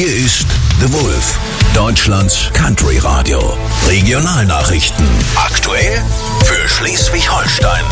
Hier ist The Wolf, Deutschlands Country Radio. Regionalnachrichten. Aktuell für Schleswig-Holstein.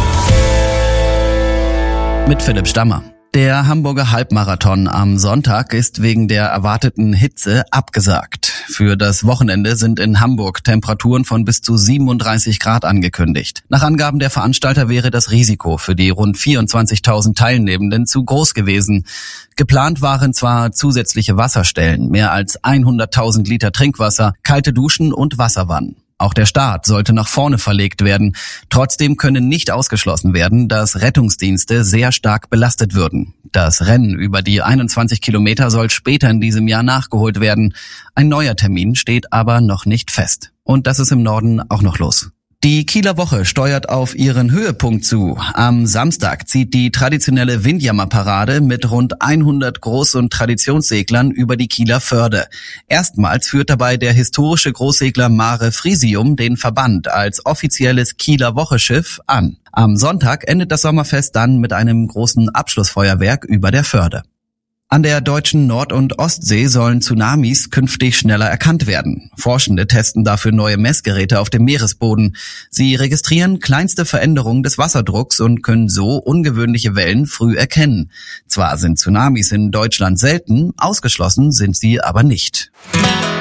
Mit Philipp Stammer. Der Hamburger Halbmarathon am Sonntag ist wegen der erwarteten Hitze abgesagt. Für das Wochenende sind in Hamburg Temperaturen von bis zu 37 Grad angekündigt. Nach Angaben der Veranstalter wäre das Risiko für die rund 24.000 Teilnehmenden zu groß gewesen. Geplant waren zwar zusätzliche Wasserstellen, mehr als 100.000 Liter Trinkwasser, kalte Duschen und Wasserwannen. Auch der Start sollte nach vorne verlegt werden. Trotzdem können nicht ausgeschlossen werden, dass Rettungsdienste sehr stark belastet würden. Das Rennen über die 21 Kilometer soll später in diesem Jahr nachgeholt werden. Ein neuer Termin steht aber noch nicht fest. Und das ist im Norden auch noch los. Die Kieler Woche steuert auf ihren Höhepunkt zu. Am Samstag zieht die traditionelle Windjammerparade mit rund 100 Groß- und Traditionsseglern über die Kieler Förde. Erstmals führt dabei der historische Großsegler Mare Frisium den Verband als offizielles Kieler Woche-Schiff an. Am Sonntag endet das Sommerfest dann mit einem großen Abschlussfeuerwerk über der Förde. An der deutschen Nord- und Ostsee sollen Tsunamis künftig schneller erkannt werden. Forschende testen dafür neue Messgeräte auf dem Meeresboden. Sie registrieren kleinste Veränderungen des Wasserdrucks und können so ungewöhnliche Wellen früh erkennen. Zwar sind Tsunamis in Deutschland selten, ausgeschlossen sind sie aber nicht.